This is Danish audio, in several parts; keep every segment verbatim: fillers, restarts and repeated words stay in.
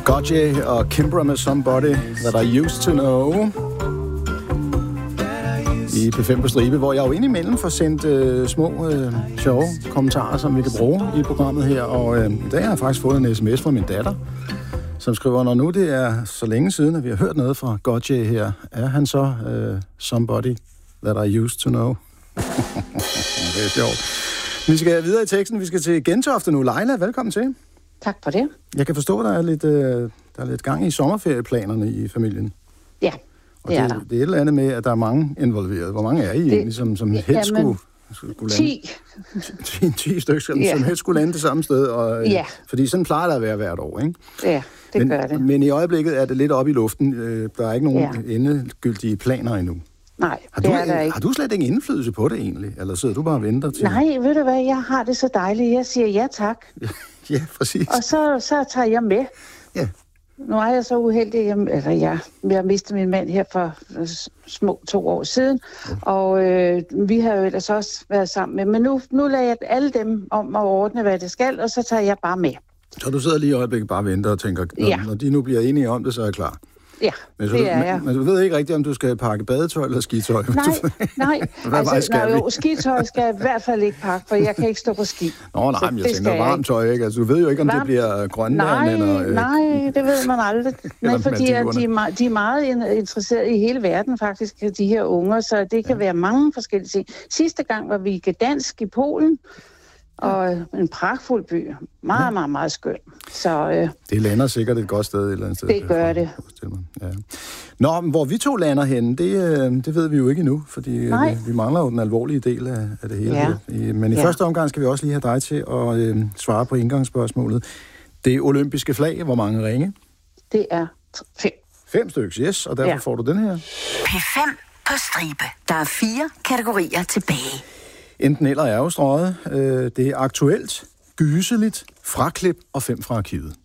Gotye og Kimbra med Somebody That I Used To Know i P fem på stribe, hvor jeg jo indimellem får sendt øh, små, øh, sjove kommentarer, som vi kan bruge i programmet her. Og øh, i dag har jeg faktisk fået en sms fra min datter, som skriver, når nu det er så længe siden, at vi har hørt noget fra Gotye her, er han så øh, Somebody That I Used To Know? Det er sjovt. Vi skal videre i teksten. Vi skal til Gentofte nu. Leila, velkommen til. Tak for det. Jeg kan forstå, at der er lidt, øh, der er lidt gang i sommerferieplanerne i familien. Ja, og det er det, der. det er et eller andet med, at der er mange involveret. Hvor mange er I det, egentlig, som, som helst jamen, skulle, skulle lande? ti. ti, ti stykker, som, ja. som helst skulle lande det samme sted. Og, ja. Fordi sådan plejer det at være hvert år, ikke? Ja, det men, gør det. Men i øjeblikket er det lidt oppe i luften. Der er ikke nogen ja. endegyldige planer endnu. Nej, har det du, er der ikke. Har du slet ingen indflydelse på det egentlig? Eller sidder du bare og venter til? Nej, ved du hvad, jeg har det så dejligt. Jeg siger ja tak. Ja, præcis. Og så, så tager jeg med. Ja. Nu er jeg så uheldig, jeg, eller jeg, jeg mistede min mand her for små to år siden. Okay. Og øh, vi har jo ellers også været sammen med. Men nu, nu lader jeg alle dem om at ordne, hvad det skal, og så tager jeg bare med. Så du sidder lige i øjeblikket bare og venter og tænker, når, ja. når de nu bliver enige om det, så er jeg klar? Ja, men, det du, er jeg. Men, men du ved ikke rigtigt, om du skal pakke badetøj eller skitøj? Nej, nej. altså, nej jo, skitøj skal jeg i hvert fald ikke pakke, for jeg kan ikke stå på ski. Nå nej, men jeg tænker varmt tøj, ikke? Altså, du ved jo ikke, om Varm... det bliver Grønland nej, eller... Øh... Nej, det ved man aldrig. Nej, fordi de er, de er meget interesserede i hele verden, faktisk, de her unger, så det kan ja. være mange forskellige ting. Sidste gang var vi i Gdansk i Polen, og en pragtfuld by. Meget, ja. meget, meget skøn. Så, øh, det lander sikkert et godt sted et eller andet sted. Det gør det. Ja. Nå, men hvor vi to lander henne, det, det ved vi jo ikke endnu, fordi vi, vi mangler jo den alvorlige del af, af det hele. Ja. Men i ja. første omgang skal vi også lige have dig til at øh, svare på indgangsspørgsmålet. Det olympiske flag, hvor mange ringe? Det er fem. Fem stykker, yes, og derfor ja. får du den her. P fem på stribe. Der er fire kategorier tilbage. Enten eller er jo strøget. Det er aktuelt, gyseligt, fraklip og fem fra arkivet.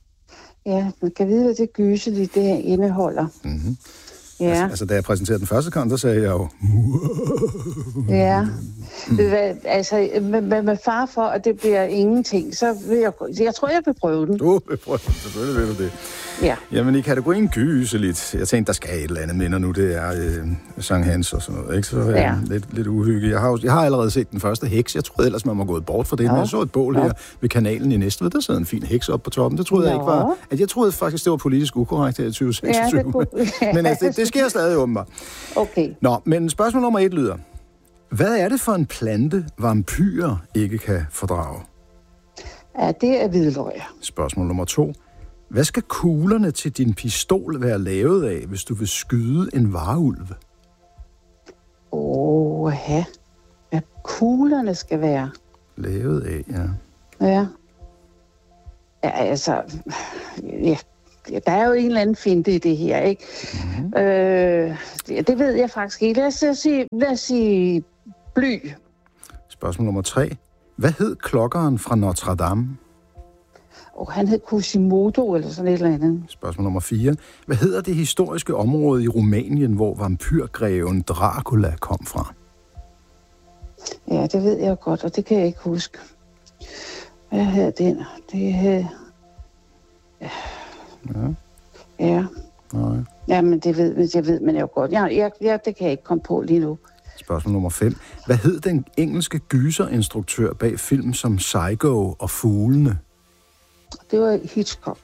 Ja, man kan vide, hvad det gyseligt det indeholder. Mm-hmm. Ja. Altså, altså, da jeg præsenterede den første gang, så sagde jeg jo... Ja, mm. altså med, med far for, at det bliver ingenting, så vil jeg... Jeg tror, jeg vil prøve den. Du vil prøve den, selvfølgelig vil du det. Ja. Jamen, i kategorien gyseligt. Jeg tænkte, der skal et eller andet med, når nu det er øh, Sankt Hans og sådan noget, ikke? Så er ja. lidt, lidt uhygge. Jeg har, jeg har allerede set den første heks. Jeg troede ellers, man var gået bort fra det, ja. men jeg så et bål ja. her ved kanalen i Næstved. Der sidder en fin heks op på toppen. Det troede ja. jeg ikke var... At jeg troede faktisk, det var politisk ukorrekt her i tyve seksogtyve. Ja, det kunne... men altså, det, det sker stadig åbenbart. Okay. Nå, men spørgsmål nummer et lyder. Hvad er det for en plante, vampyrer ikke kan fordrage? Ja, det er hvidløg. Spørgsmål nummer to. Hvad skal kuglerne til din pistol være lavet af, hvis du vil skyde en varulv? Åh, ja. Hvad kuglerne skal være? Lavet af, ja. Ja. Ja, altså... Ja. Der er jo en eller anden finte i det her, ikke? Mm-hmm. Øh, det, det ved jeg faktisk ikke. Lad os sige, lad os sige bly. Spørgsmål nummer tre. Hvad hed klokkeren fra Notre Dame? Oh, han hed Quasimodo eller sådan et eller andet. Spørgsmål nummer fire. Hvad hedder det historiske område i Rumænien, hvor vampyrgreven Dracula kom fra? Ja, det ved jeg godt, og det kan jeg ikke huske. Hvad hedder den? Det hed... Ja. Ja. Ja. Nej. Ja, men det ved, det ved man jo godt. Ja, jeg, jeg, det kan jeg ikke komme på lige nu. Spørgsmål nummer fem. Hvad hed den engelske gyserinstruktør bag film som Psycho og Fuglene? Det var Hitchcock.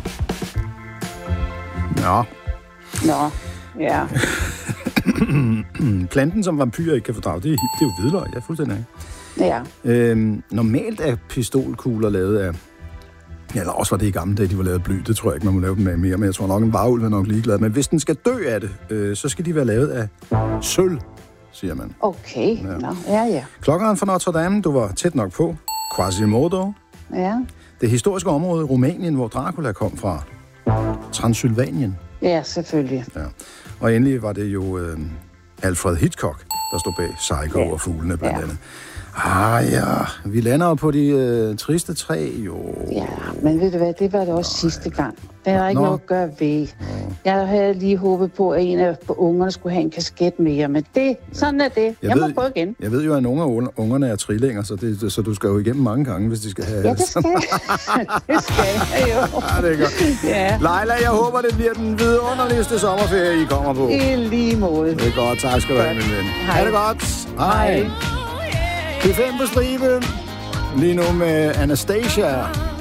Nå. Nå, ja. Planten, som vampyrer ikke kan fordrage, det er, det er jo hvidløg. Jeg er fuldstændig ja. øhm, Normalt er pistolkugler lavet af... Eller også var det i gamle dage, de var lavet af bly. Det tror jeg ikke, man må lave dem af mere. Men jeg tror nok, en varulv er nok ligeglad. Men hvis den skal dø af det, øh, så skal de være lavet af sølv, siger man. Okay. Ja. Nå, ja, ja. Klokkeren fra Notre Dame, du var tæt nok på. Quasimodo. Ja. Det historiske område i Rumænien, hvor Dracula kom fra. Transylvanien. Ja, selvfølgelig. Ja. Og endelig var det jo øh, Alfred Hitchcock, der stod bag Psycho ja. og Fuglene blandt ja. andet. Ah ja, vi lander på de øh, triste træ, jo. Ja, men ved du hvad, det var det også Nå, sidste gang. Der er ikke Nå. noget at gøre ved. Nå. Jeg havde lige håbet på, at en af ungerne skulle have en kasket mere, men det, sådan er det. Jeg, jeg ved, må prøve igen. Jeg ved jo, at nogle af ungerne er trillinger, så, det, så du skal jo igennem mange gange, hvis de skal have... Ja, det skal Det skal jeg jo. Ja, det er godt. Ja. Leila, jeg håber, det bliver den vidunderligste sommerferie, I kommer på. I lige måde. Det er godt. Tak skal du have, min ven. Ha' det godt. Hej. Hej. P fem på stribe. Lige nu med Anastasia.